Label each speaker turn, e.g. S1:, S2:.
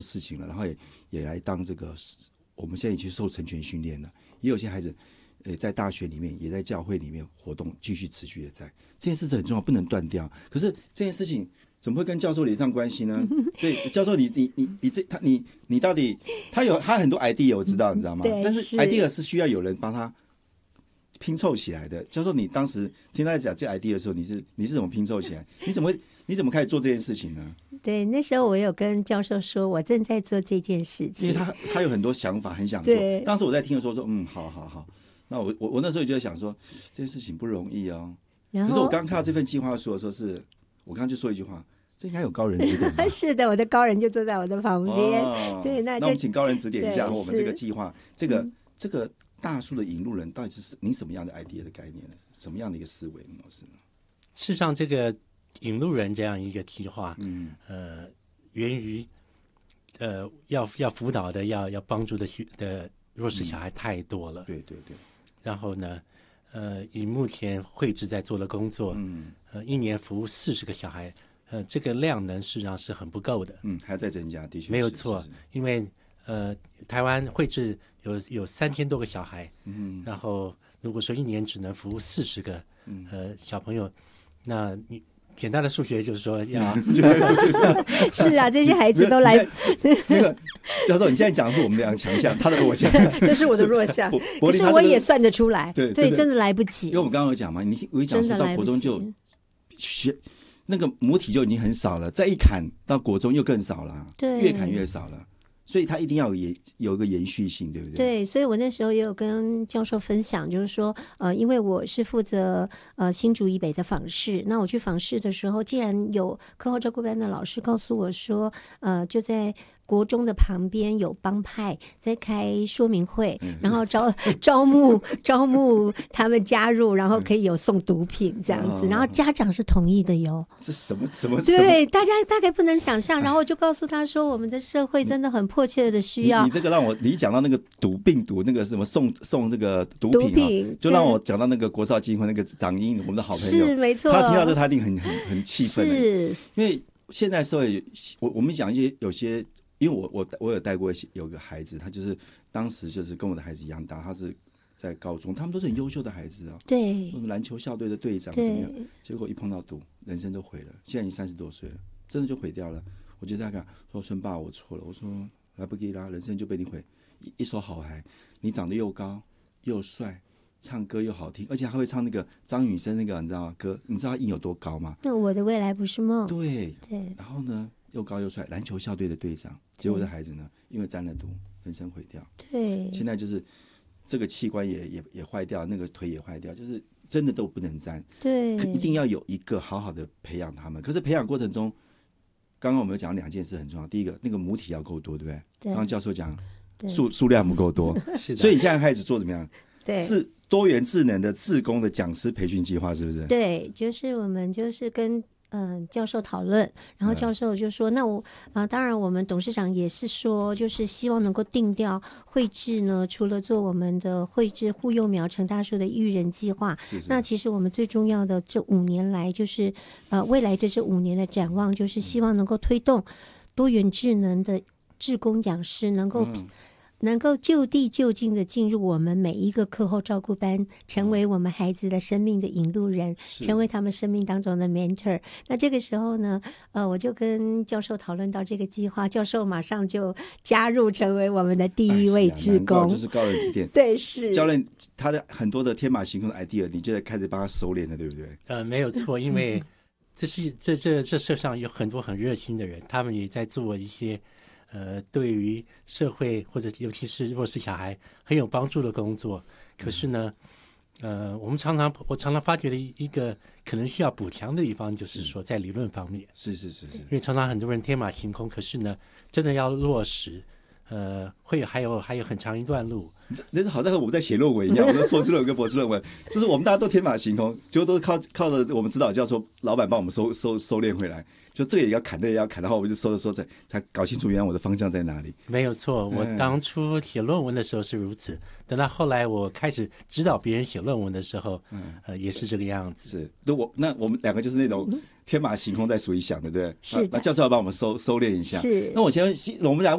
S1: 事情了，然后也来当这个，我们现在已经受成全训练了，也有些孩子在大学里面，也在教会里面活动，继续持续的在这件事情很重要，不能断掉。可是这件事情怎么会跟教授连上关系呢？对，教授你到底他很多 idea 我知道，你知道吗？但是 idea 是需要有人帮他拼凑起来的。教授，你当时听他讲这 idea 的时候，你是怎么拼凑起来？你怎么开始做这件事情呢？
S2: 对，那时候我有跟教授说，我正在做这件事情，
S1: 因为他有很多想法，很想做。当时我在听的时候说，好。那我那时候就在想说，这件事情不容易哦。可是我刚看到这份计划书的时候，我刚刚就说一句话，这应该有高人指点吧。
S2: 是的，我的高人就坐在我的旁边。对，那
S1: 我们请高人指点一下我们这个计划，这个大树的引路人到底是你什么样的 idea 的概念，什么样的一个思维模式呢？
S3: 事实上，这个引路人这样一个计划，源于要辅导的要帮助的弱势小孩太多了。
S1: 对。
S3: 然后呢，以目前慧智在做的工作，一年服务40个小孩，这个量能事实上是很不够的。
S1: 还在增加，的确
S3: 没有错，因为台湾慧智有3000多个小孩，然后如果说一年只能服务40个小朋友，那你简单的数学就是说要
S2: 是啊，这些孩子都来。
S1: 那个教授，你现在讲的是我们两个强项，他的弱项，
S2: 这是我的弱项。可是我也算得出来，对，真的来不及。
S1: 因为我们刚刚有讲嘛，我一讲说到国中就学那个母体就已经很少了，再一砍到国中又更少了，
S2: 对，
S1: 越砍越少了。所以它一定要有一个延续性，对不对？
S2: 对，所以我那时候也有跟教授分享，就是说，因为我是负责新竹以北的访视，那我去访视的时候，既然有课后照顾班的老师告诉我说，就在国中的旁边有帮派在开说明会，然后招募他们加入，然后可以有送毒品这样子，然后家长是同意的哟。
S1: 是什么？
S2: 对，大家大概不能想象。然后我就告诉他说，我们的社会真的很迫切的需要。
S1: 你这个让你讲到那个病毒那个什么送这个毒品，就让我讲到那个国少基金会那个长英，我们的好朋友，
S2: 是没错。
S1: 他听到这他一定很气愤，
S2: 是
S1: 因为现在社会我们讲有些。因为我有带过有个孩子，他就是当时就是跟我的孩子一样大，他是在高中，他们都是很优秀的孩子啊，
S2: 对，
S1: 篮球校队的队长怎么样？结果一碰到毒，人生都毁了。现在已经30多岁了，真的就毁掉了。我就在跟他说：“孙爸，我错了。”我说：“来不及啦，人生就被你毁。一手好孩，你长得又高又帅，唱歌又好听，而且还会唱那个张雨生那个你知道吗？歌，你知道他音有多高吗？
S2: 那我的未来不是梦。
S1: 对。然后呢？又高又帅，篮球校队的队长，结果这孩子呢，因为沾了毒，人生毁掉。
S2: 对，
S1: 现在就是这个器官也坏掉，那个腿也坏掉，就是真的都不能沾。
S2: 对，
S1: 一定要有一个好好的培养他们。可是培养过程中，刚刚我们有讲2件事很重要。第一个，那个母体要够多，对不对？刚刚教授讲数量不够多，所以现在开始做怎么样？
S2: 对，
S1: 多元智能的志工的讲师培训计划，是不是？
S2: 对，就是我们就是跟教授讨论，然后教授就说，那我当然我们董事长也是说，就是希望能够定调慧智呢，除了做我们的慧智护幼苗成大树的育人计划，那其实我们最重要的这5年来，就是未来这5年的展望，就是希望能够推动多元智能的志工讲师能够就地就近的进入我们每一个课后照顾班，成为我们孩子的生命的引路人，成为他们生命当中的 mentor。那这个时候呢，我就跟教授讨论到这个计划，教授马上就加入成为我们的第一位志工，
S1: 就是高人指点。
S2: 对，是
S1: 教练，他的很多的天马行空的 idea， 你就在开始帮他收敛了，对不对？
S3: 没有错，因为这社上有很多很热心的人，他们也在做一些。对于社会或者尤其是弱势小孩很有帮助的工作，可是呢，我常常发觉的一个可能需要补强的地方，就是说在理论方面，
S1: 是，
S3: 因为常常很多人天马行空，可是呢，真的要落实，还有很长一段路。
S1: 那好像我们在写论文一样，我们硕士论文跟博士论文，就是我们大家都天马行空，结果都是靠着我们指导教授、老板帮我们收敛回来。就这个也要砍，那个也要砍，然后我就收才搞清楚原来我的方向在哪里。没
S3: 有错，我当初写论文的时候是如此，等到后来我开始指导别人写论文的时候，也是这个样子。
S1: 是，那我们2个就是那种天马行空在属于想的，对不对？
S2: 是的。
S1: 那教授要帮我们收敛一下。
S2: 是。
S1: 那我们来